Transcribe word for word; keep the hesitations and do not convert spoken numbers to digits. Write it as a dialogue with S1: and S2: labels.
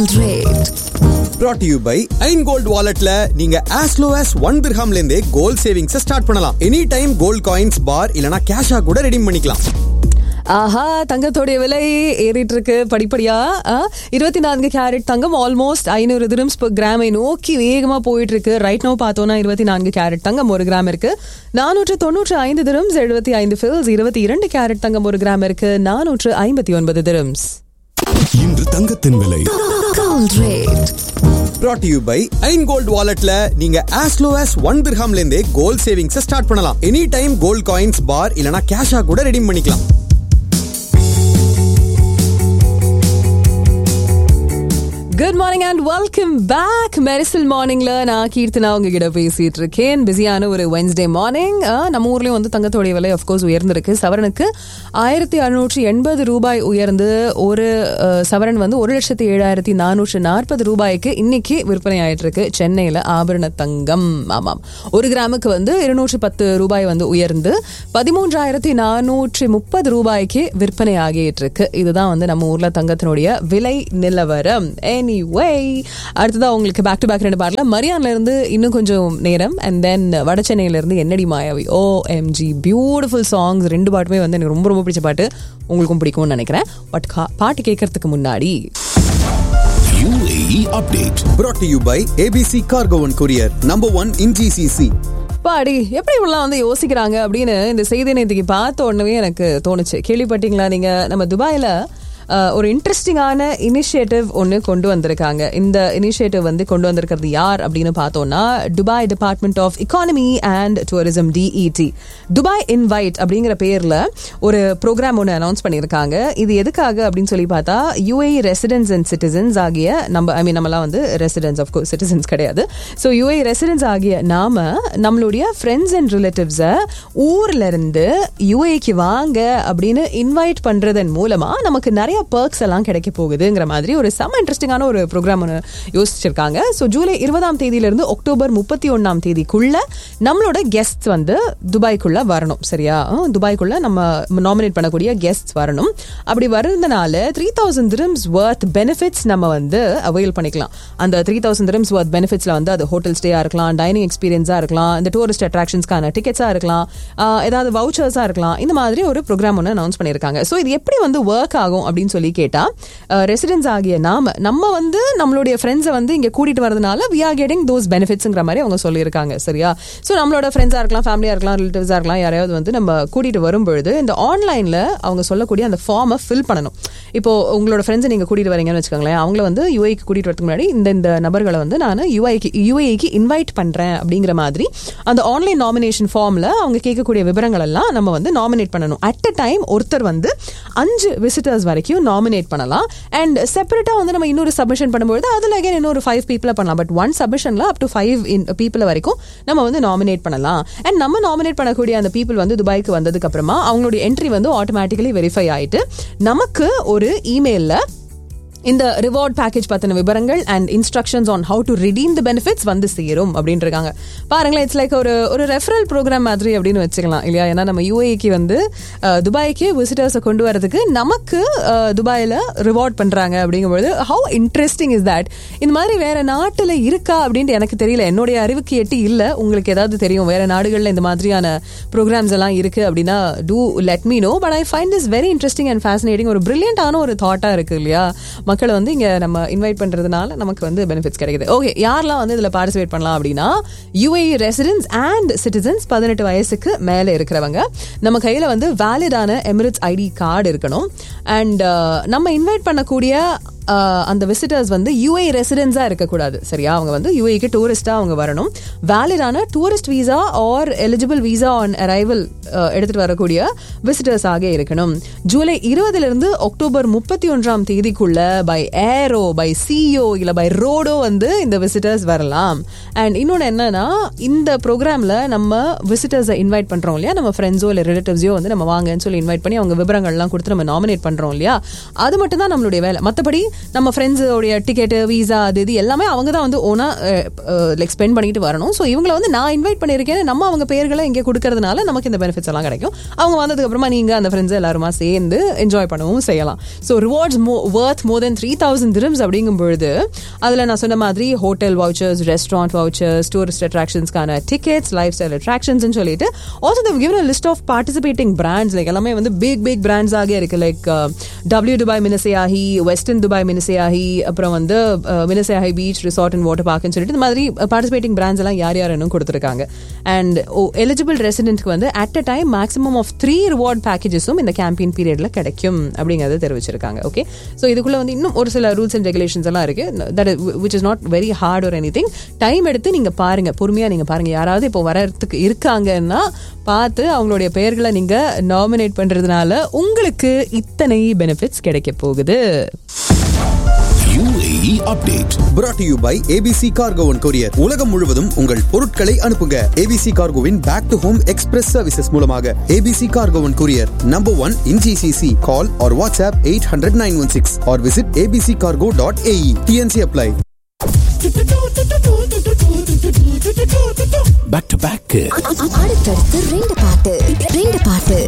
S1: Gold rate.
S2: Brought to you by Ain Gold Walletல நீங்க as low as one dirham ல இருந்தே gold savings start பண்ணலாம். Any time gold coins பார் இல்லனா கேஷா கூட redeem பண்ணிக்கலாம்.
S3: ஆஹா, தங்கத்தோடைய விலை ஏறிட்டு இருக்கு படிப்படியா. இருபத்தி நான்கு கேரட் தங்கம் ஆல்மோஸ்ட் ஐநூறு திரம்ஸ் per கிராமை நோக்கி வேகமா போயிட்டு இருக்கு. ரைட் நோ பார்த்தோம்னா இருபத்தி நான்கு கேரட் தங்கம் ஒரு கிராம் இருக்கு நானூற்று தொண்ணூற்று ஐந்து திரம்ஸ். எழுபத்தி ஐந்து ஃபில்ஸ். இருபத்தி இரண்டு கேரட் தங்கம் ஒரு கிராம் இருக்கு நானூற்று ஐம்பத்தி ஒன்பது திரம்ஸ்.
S4: இன்று தங்கத்தின் விலை
S1: Gold rate.
S2: Brought to you by Ain Gold Walletல நீங்க as low as one dirham ல இருந்தே கோல்ட் சேவிங்ஸ் ஸ்டார்ட் பண்ணலாம். எனி டைம் கோல்ட் காயின்ஸ் பார் இல்லனா கேஷா கூட ரெடீம் பண்ணிக்கலாம்.
S3: Good morning and welcome back. Mersal மார்னிங்ல நான் கீர்த்தனா உங்ககிட்ட பேசிட்டு இருக்கேன். பிஸியான ஒரு வென்ஸ்டே மார்னிங். நம்ம ஊர்லயும் வந்து தங்கத்தோடைய விலை ஆஃப்கோர்ஸ் உயர்ந்திருக்கு. சவரனுக்கு ஆயிரத்தி அறுநூற்றி எண்பது ரூபாய் உயர்ந்து ஒரு சவரன் வந்து ஒரு லட்சத்தி ஏழாயிரத்தி நானூற்று நாற்பது ரூபாய்க்கு இன்னைக்கு விற்பனை ஆயிட்டு இருக்கு சென்னையில ஆபரண தங்கம். ஆமாம், ஒரு கிராமுக்கு வந்து இருநூற்றி பத்து ரூபாய் வந்து உயர்ந்து பதிமூன்றாயிரத்தி நானூற்றி முப்பது ரூபாய்க்கு விற்பனை ஆகிட்டு இருக்கு. இதுதான் வந்து நம்ம ஊர்ல தங்கத்தினுடைய விலை நிலவரம். Anyway, அடுத்ததா உங்களுக்கு பேக் டு பேக் ரெண்டு பாடல மரியான்ல இருந்து இன்னும் கொஞ்சம் நேரம் அண்ட் தென் வட சென்னையில இருந்து என்னடி மாயாவி. ஓ எம்ஜி பியூட்டிஃபுல் சாங்ஸ். ரெண்டு பாட்டுமே வந்து எனக்கு ரொம்ப ரொம்ப பிடிச்ச பாட்டு. உங்களுக்கும் பிடிக்கும்னு நினைக்கிறேன். பட் பாட்டு கேட்கறதுக்கு முன்னாடி
S4: U A E update
S2: Brought to you by A B C Cargo and Courier, number one in G C C.
S3: பாடி எப்படி இப்படிலாம் வந்து யோசிக்கிறாங்க அப்படின்னு இந்த செய்தி நேற்றுக்கு பார்த்த உடனே எனக்கு தோணுச்சு. கேள்விப்பட்டீங்களா நீங்க? நம்ம துபாயில ஒரு இன்ட்ரெஸ்டிங்கான இனிஷியேட்டிவ் ஒன்று கொண்டு வந்திருக்காங்க. இந்த இனிஷியேட்டிவ் வந்து கொண்டு வந்திருக்கிறது யார் அப்படின்னு பார்த்தோம்னா Dubai department of economy and tourism, D E T. Dubai invite அப்படிங்கிற பேர்ல ஒரு ப்ரோக்ராம் ஒன்று அனௌன்ஸ் பண்ணியிருக்காங்க. இது எதுக்காக அப்படின்னு சொல்லி பார்த்தா U A E residents and citizens ஆகிய நம்ம ஐ மீன் நம்மலாம் வந்து ரெசிடென்ட்ஸ் ஆஃப் கோர்ஸ் சிட்டிசன்ஸ் கிடையாது. So U A E residents ஆகிய நாம நம்மளுடைய ஃப்ரெண்ட்ஸ் அண்ட் ரிலேட்டிவ்ஸை ஊர்ல இருந்து U A Eக்கு வாங்க அப்படின்னு இன்வைட் பண்றதன் மூலமா நமக்கு நிறைய பர்க்ஸ் எல்லாம் கிடைக்க போகுதுங்கிற மாதிரி ஒரு செம இன்ட்ரெஸ்டிங்கான ஒரு ப்ரோக்ராம் ஒன்று யோசிச்சிருக்காங்க. ஸோ ஜூலை இருபதாம் தேதியிலிருந்து அக்டோபர் முப்பத்தி ஒன்னாம் தேதிக்குள்ள நம்மளோட கெஸ்ட் வந்து துபாய்க்குள்ள வரணும். சரியா? துபாய்க்குள்ள நம்ம நாமினேட் பண்ணக்கூடிய கெஸ்ட் வரணும். அப்படி வருதுனால த்ரீ தௌசண்ட் திரம்ஸ் வர்த் பெனிஃபிட்ஸ் நம்ம வந்து அவைல் பண்ணிக்கலாம். அந்த த்ரீ தௌசண்ட் திரம்ஸ் வர்த் பெனிஃபிட்ஸ்ல வந்து அது ஹோட்டல் ஸ்டேயா இருக்கலாம், டைனிங் எக்ஸ்பீரியன்ஸா இருக்கலாம், இந்த டூரிஸ்ட் அட்ராக்ஷன்ஸ்க்கான டிக்கெட்ஸா இருக்கலாம், ஏதாவது வவுச்சர்ஸா இருக்கலாம். இந்த மாதிரி ஒரு ப்ரோக்ராம் ஒன்று அனௌன்ஸ் பண்ணியிருக்காங்க. ஸோ இது எப்படி வந்து ஒர்க் ஆகும் அப்படின்னு சொல்லி கேட்டா, ரெசிடென்ட்ஸ் ஆகிய நாம நம்ம வந்து நம்மளுடைய ஃப்ரெண்ட்ஸை வந்து இங்க கூட்டிட்டு வரதுனால we are getting those benefitsங்கிற மாதிரி அவங்க சொல்லியிருக்காங்க. சரியா? ஸோ நம்மளோட ஃப்ரெண்ட்ஸா இருக்கலாம், ஃபேமிலியா இருக்கலாம், ரிலேட்டிவ்ஸா இருக்கலாம், யாரையாவது வந்து நம்ம கூட்டிட்டு வரும்பொழுது இந்த ஆன்லைன்ல அவங்க சொல்லக்கூடிய அந்த ஃபார்மை ஃபில் பண்ணணும். இப்போ உங்களோட ஃப்ரெண்ட்ஸை நீங்க கூட்டிட்டு வரீங்கன்னு வச்சுக்கோங்களேன், அவங்கள வந்து U A Eக்கு கூட்டிட்டு வரதுக்கு முன்னாடி இந்த இந்த நபர்களை வந்து நான் U A Eக்கு U A Eக்கு invite பண்றேன் அப்படிங்கிற மாதிரி அந்த ஆன்லைன் நாமினேஷன் ஃபார்ம்ல அவங்க கேட்கக்கூடிய விவரங்கள் எல்லாம் நம்ம வந்து நாமினேட் பண்ணணும். அட் அ டைம் ஒருத்தர் வந்து அஞ்சு விசிட்டர்ஸ் வரைக்கும் நாமினேட் பண்ணலாம். அண்ட் செப்பரேட்டா வந்து நம்ம இன்னொரு சப்மிஷன் பண்ணும்போது அதுல அகைன் இன்னொரு ஃபைவ் பீப்புளை பண்ணலாம். But one சப்மிஷன்ல up to five பீப்புளை வரைக்கும் நம்ம வந்து நாமினேட் பண்ணலாம். அண்ட் நம்ம நாமினேட் பண்ணக்கூடிய அந்த பீப்புள் வந்து துபாய்க்கு வந்ததுக்கு அப்புறமா அவங்களுடைய என்ட்ரி வந்து ஆட்டோமேட்டிக்கலி வெரிஃபை ஆயிட்டு நமக்கு ஒரு இமெயில்ல இந்த ரிவார்ட் பேக்கேஜ் பத்தின விவரங்கள் and instructions on how to redeem the benefits வந்து சேரும் அப்படின்னு இருக்காங்க. பாருங்களேன், இட்ஸ் லைக் ஒரு ஒரு ரெஃபரல் ப்ரோக்ராம் மாதிரி அப்படின்னு வச்சுக்கலாம் இல்லையா? ஏன்னா நம்ம U A Eக்கு வந்து துபாய்க்கு விசிட்டர்ஸை கொண்டு வரதுக்கு நமக்கு துபாயில் ரிவார்ட் பண்றாங்க அப்படிங்கும்போது ஹவு இன்ட்ரெஸ்டிங் இஸ் தட். இந்த மாதிரி வேற நாட்டில் இருக்கா அப்படின்ட்டு எனக்கு தெரியல. என்னுடைய அறிவுக்கு எட்டி இல்லை. உங்களுக்கு ஏதாவது தெரியும் வேற நாடுகளில் இந்த மாதிரியான ப்ரோக்ராம்ஸ் எல்லாம் இருக்கு அப்படின்னா two let me no. But I find this very interesting and fascinating. ஒரு பிரில்லியண்டான ஒரு தாட்டா இருக்கு இல்லையா? மக்களை வந்து இங்க நம்ம இன்வைட் பண்றதுனால நமக்கு வந்து பெனிஃபிட்ஸ் கிடைக்குது. ஓகே, யாரெல்லாம் வந்து இதுல பார்ட்டிசிபேட் பண்ணலாம் அப்படின்னா U A E residents and citizens, பதினெட்டு வயசுக்கு மேல இருக்கிறவங்க. நம்ம கையில வந்து வேலிடான எமிரேட்ஸ் ஐடி கார்டு இருக்கணும். அண்ட் நம்ம இன்வைட் பண்ணக்கூடிய அந்த விசிட்டர்ஸ் வந்து U A E ரெசிடென்ஸா இருக்கக்கூடாது. சரியா? அவங்க வந்து U A Eக்கு டூரிஸ்டா அவங்க வரணும். வேலிடான tourist visa are eligible visa on arrival எடுத்துட்டு வரக்கூடிய விசிட்டர்ஸ் ஆக இருக்கணும். ஜூலை இருபதுல இருந்து அக்டோபர் முப்பத்தி ஒன்றாம் தேதிக்குள்ள பை ஏரோ, பை சிஓ இல்ல பை ரோடோ வந்து இந்த விசிட்டர்ஸ் வரலாம். அண்ட் இன்னொன்னு என்னன்னா, இந்த ப்ரோக்ராம்ல நம்ம விசிட்டர்ஸை இன்வைட் பண்றோம் இல்லையா, நம்ம ஃப்ரெண்ட்ஸோ இல்ல ரிலேட்டிவ்ஸோ வந்து நம்ம வாங்கன்னு சொல்லி இன்வைட் பண்ணி அவங்க விவரங்கள்லாம் கொடுத்து நம்ம நாமினேட் பண்றோம் இல்லையா, அது மட்டும் தான் நம்மளுடைய வேலை. மற்றபடி நம்ம ஃப்ரெண்ட்ஸோடைய டிக்கெட்டு வீசா அது இது எல்லாமே அவங்க தான் வந்து ஓனா லைக் ஸ்பெண்ட் பண்ணிட்டு வரணும். ஸோ இவங்களை வந்து நான் இன்வைட் பண்ணியிருக்கேன், நம்ம அவங்க பேர்களை இங்கே கொடுக்கறதுனால நமக்கு இந்த பெனிஃபிட்ஸ் எல்லாம் கிடைக்கும். அவங்க வந்ததுக்கு அப்புறமா நீங்க அந்த ஃப்ரெண்ட்ஸ் எல்லாருமா சேர்ந்து என்ஜாய் பண்ணவும் செய்யலாம். ஸோ ரிவார்ட்ஸ் வர்த் மோர் தென் த்ரீ தௌசண்ட் திரம்ஸ் அப்படிங்கும் பொழுது அதில் நான் சொன்ன மாதிரி hotel vouchers, restaurant vouchers, tourist அட்ராக்ஷன்ஸ்க்கான tickets, life style attractions சொல்லிட்டு also Dev given a list of participating brands. Like எல்லாமே வந்து பிக் பிக் பிராண்ட்ஸ் ஆகே இருக்கு. Like W Dubai மினிசையாஹி, western Dubai மினிசையாஹி, அப்புறம் வந்து மினிசையாஹி பீச் ரிசார்ட் அண்ட் வாட்டர் பார்க்னு சொல்லிட்டு இந்த மாதிரி பார்ட்டிசிபேட்டிங் பிராண்ட்ஸ் எல்லாம் யார் யார் இன்னும் கொடுத்துருக்காங்க. அண்ட் எலிஜிபிள் ரெசிடென்ட்க்கு வந்து at a time maximum of three reward பேக்கேஜஸும் இந்த கேம்பெயின் பீரியட்ல கிடைக்கும் அப்படிங்கறத தெரிவிச்சிருக்காங்க. ஓகே, ஸோ இதுக்குள்ள வந்து இன்னும் ஒரு சில ரூல்ஸ் அண்ட் ரெகுலேஷன்ஸ் எல்லாம் இருக்கு. That which is not very hard or anything. Time எடுத்து நீங்க பாருங்க, பொறுமையா நீங்க பாருங்க. யாராவது இப்போ வரதுக்கு இருக்காங்கன்னா பார்த்து அவங்களுடைய பெயர்களை நீங்க நாமினேட் பண்றதுனால உங்களுக்கு இத்தனை பெனிஃபிட்ஸ் கிடைக்க போகுது.
S4: U A E update
S2: brought to you by A B C Cargo and Courier. உலகம் முழுவதும் உங்கள் பொருட்களை அனுப்புங்க. A B C Cargoவின் back to home express services மூலமாக. A B C Cargo and Courier, number one in G C C. Call or WhatsApp eight hundred nine one six or visit a b c cargo dot a e. T N C apply.
S4: back to back
S1: அடுத்தடுத்து ரெண்டு பாட்டு ரெண்டு பாட்டு